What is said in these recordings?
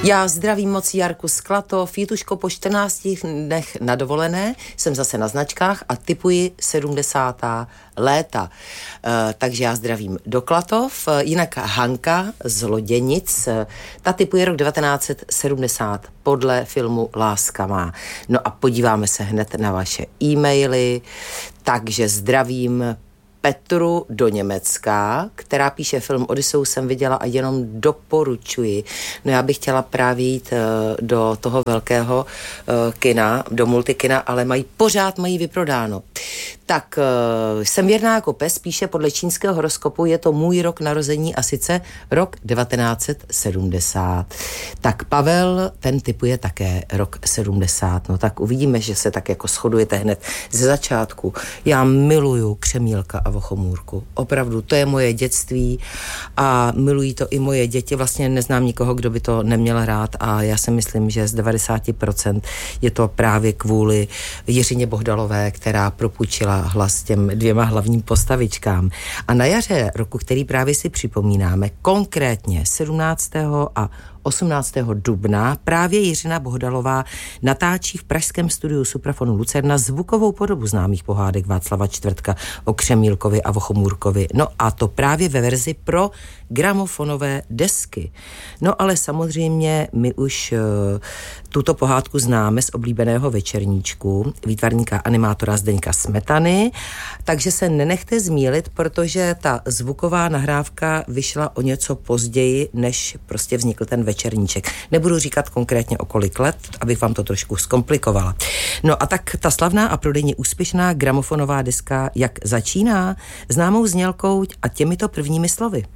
Já zdravím moc Jarku z Klatov. Jituško, po 14 dnech na dovolené jsem zase na značkách a tipuji 70. léta. Takže já zdravím do Klatov. Jinak Hanka z Loděnic, ta tipuje rok 1970 podle filmu Láska má. No a podíváme se hned na vaše e-maily. Takže zdravím Petru do Německa, která píše: film Odyseu jsem viděla a jenom doporučuji. No já bych chtěla právě jít do toho velkého kina, do multikina, ale pořád mají vyprodáno. Tak jsem věrná jako pes, píše podle čínského horoskopu, je to můj rok narození a sice rok 1970. Tak Pavel, ten tipuje také rok 70. No tak uvidíme, že se tak jako shodujete hned ze začátku. Já miluju Křemílka a Vochomůrku. Opravdu, to je moje dětství a milují to i moje děti. Vlastně neznám nikoho, kdo by to neměl rád a já si myslím, že z 90% je to právě kvůli Jiřině Bohdalové, která propůjčila hlas těm dvěma hlavním postavičkám. A na jaře roku, který právě si připomínáme, konkrétně 17. a 18. dubna právě Jiřina Bohdalová natáčí v pražském studiu Suprafonu Lucerna zvukovou podobu známých pohádek Václava Čtvrtka o Křemílkovi a Vochomůrkovi. No a to právě ve verzi pro gramofonové desky. No ale samozřejmě my už tuto pohádku známe z oblíbeného Večerníčku, výtvarníka animátora Zdeňka Smetany, takže se nenechte zmýlit, protože ta zvuková nahrávka vyšla o něco později, než prostě vznikl ten Večerníček. Nebudu říkat konkrétně o kolik let, abych vám to trošku zkomplikovala. No a tak ta slavná a prodejně úspěšná gramofonová deska jak začíná? Známou znělkou a těmito prvními slovy.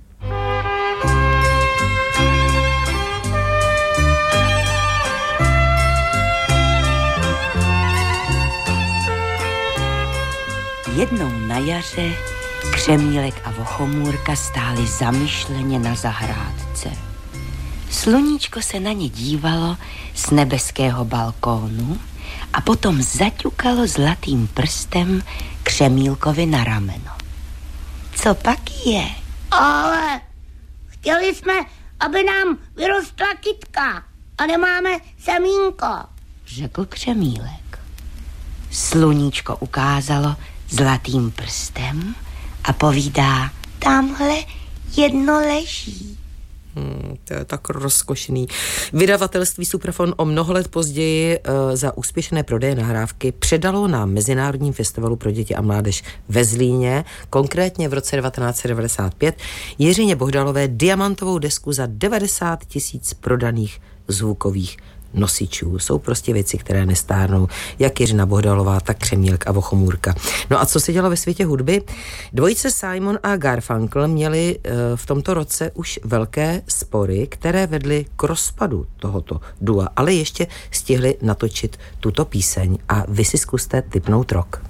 Jednou na jaře Křemílek a Vochomůrka stáli zamyšleně na zahrádce. Sluníčko se na ně dívalo z nebeského balkónu a potom zaťukalo zlatým prstem Křemílkovi na rameno. Co pak je? Ale chtěli jsme, aby nám vyrostla kytka a nemáme semínko, řekl Křemílek. Sluníčko ukázalo zlatým prstem a povídá: tamhle jedno leží. To je tak rozkošný. Vydavatelství Suprafon o mnoho let později za úspěšné prodeje nahrávky předalo na Mezinárodním festivalu pro děti a mládež ve Zlíně, konkrétně v roce 1995, Jiřině Bohdalové diamantovou desku za 90 000 prodaných zvukových nosičů. Jsou prostě věci, které nestárnou, jak Jiřina Bohdalová, tak Křemílek a Vochomůrka. No a co se dělo ve světě hudby? Dvojice Simon a Garfunkel měli v tomto roce už velké spory, které vedly k rozpadu tohoto dua, ale ještě stihli natočit tuto píseň a vy si zkuste tipnout rok.